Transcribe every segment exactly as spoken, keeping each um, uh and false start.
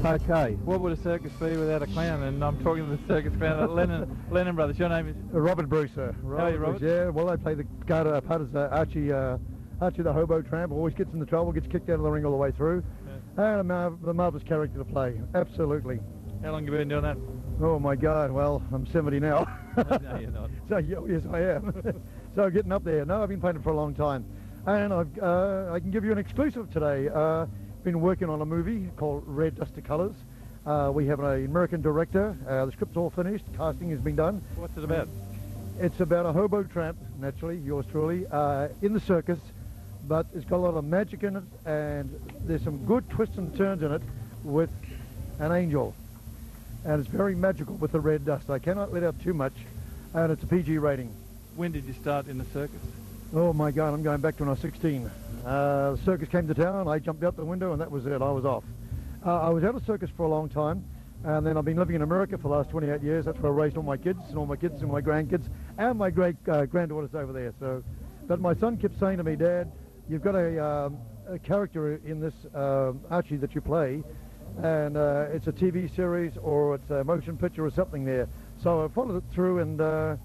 Okay. What would a circus be without a clown? And I'm talking to the circus clown at Lennon, Lennon Brothers. Your name is? Uh, Robert Brewster. Robert How are you, Robert? Bruce, yeah, well, I play the part, uh, part as uh, Archie, uh, Archie the hobo tramp. Always gets into trouble, gets kicked out of the ring all the way through. Yeah. And a mar the marvellous character to play, absolutely. How long have you been doing that? Oh my God, well, I'm seventy now. No, you're not. So, yeah, yes, I am. So getting up there. No, I've been playing it for a long time. And I've, uh, I can give you an exclusive today. Uh, been working on a movie called Red Dust to Colours. Uh, we have an American director. Uh, the script's all finished. Casting has been done. What's it about? It's about a hobo tramp, naturally, yours truly, uh, in the circus, but it's got a lot of magic in it, and there's some good twists and turns in it with an angel. And it's very magical with the red dust. I cannot let out too much, and it's a P G rating. When did you start in the circus? Oh my God, I'm going back to when I was sixteen. Uh, the circus came to town, I jumped out the window, and that was it, I was off. Uh, I was out of circus for a long time, and then I've been living in America for the last twenty-eight years. That's where I raised all my kids, and all my kids, and my grandkids, and my great uh, granddaughters over there. So, but my son kept saying to me, Dad, you've got a, um, a character in this uh, Archie that you play, and uh, it's a T V series or it's a motion picture or something there. So I followed it through, and uh,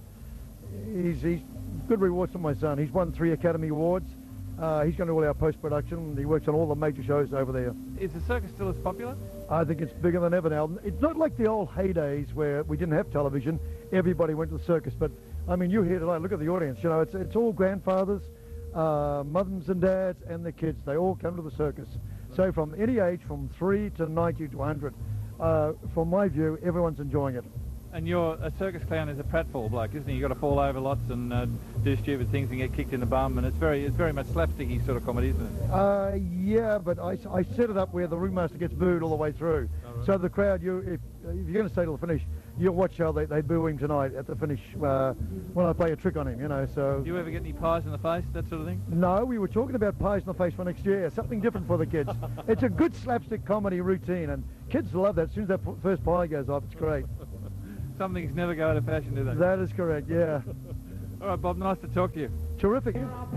he's, he's good rewards for my son. He's won three Academy Awards. Uh, he's going to do all our post-production. He works on all the major shows over there. Is the circus still as popular? I think it's bigger than ever now. It's not like the old heydays where we didn't have television. Everybody went to the circus. But, I mean, you're here tonight. Look at the audience. You know, it's, it's all grandfathers, uh, mums and dads, and their kids. They all come to the circus. So from any age, from three to ninety to one hundred, uh, from my view, everyone's enjoying it. And you're a circus clown is a pratfall bloke, isn't he? You've got to fall over lots and uh, do stupid things and get kicked in the bum, and it's very it's very much slapsticky sort of comedy, isn't it? Uh, yeah, but I, I set it up where the ringmaster gets booed all the way through. Oh, right. So the crowd, you if, if you're going to stay till the finish, you'll watch how they, they boo him tonight at the finish uh, when I play a trick on him, you know, so... Do you ever get any pies in the face, that sort of thing? No, we were talking about pies in the face for next year, something different for the kids. It's a good slapstick comedy routine, and kids love that. As soon as that first pie goes off, it's great. Some things never go out of fashion, do they? That is correct, yeah. All right, Bob, nice to talk to you. Terrific.